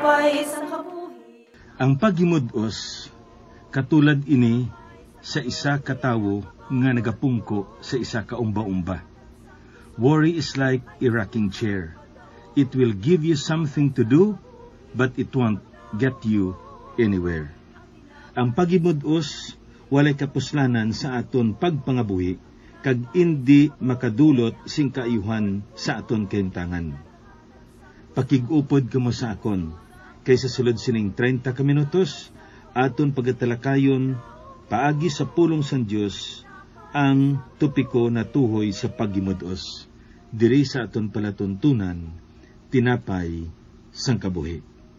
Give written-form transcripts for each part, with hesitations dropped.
tinapay sa kabuhi. Ang paghimudos, katulad ini sa isa ka tawo nga nagapungko sa isa ka umba-umba. Worry is like a rocking chair. It will give you something to do, but it won't get you anywhere. Ang paghimudos, walay kapuslanan sa aton pagpangabuhi, kag indi makadulot sing kaayuhan sa aton kaimtangan. Pakig-upod kamo sa akon, kaysa sulod sining 30 ka minutos, aton pagatalakayon, paagi sa pulong sang Dios, ang topiko na tuhoy sa paghimudos, diri sa aton palatuntunan, tinapay sang kabuhi.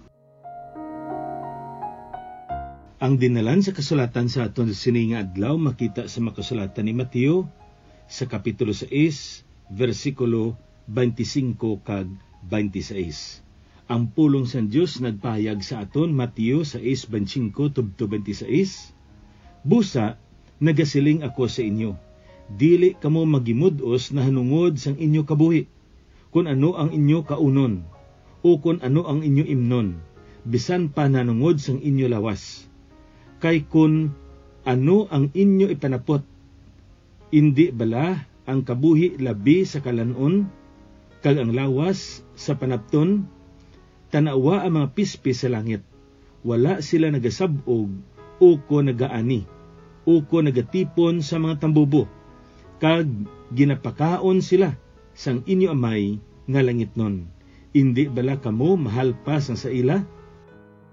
Ang dinalan sa kasulatan sa aton sining adlaw makita sa makasulatan ni Mateo sa kapitulo 6, versikulo 25 kag 26. Ang pulong sa Dios nagpahayag sa aton Mateo 6:25 tubto 26. Busa nagasiling ako sa inyo, dili kamo magimudos na hanungod sang inyo kabuhi, kung ano ang inyo kaunon, o kung ano ang inyo imnon, bisan pa nanungod sang inyo lawas. Kay kun ano ang inyo ipanapot, indi bala ang kabuhi labi sa kalanon, kag ang lawas sa panapton? Tanawa ang mga pispi sa langit, wala sila nagasabog, o ko nagaani, o ko nagatipon sa mga tambubo, kag ginapakaon sila sang inyo amay nga langit nun. Indi bala kamo mahal pa sang sa ila,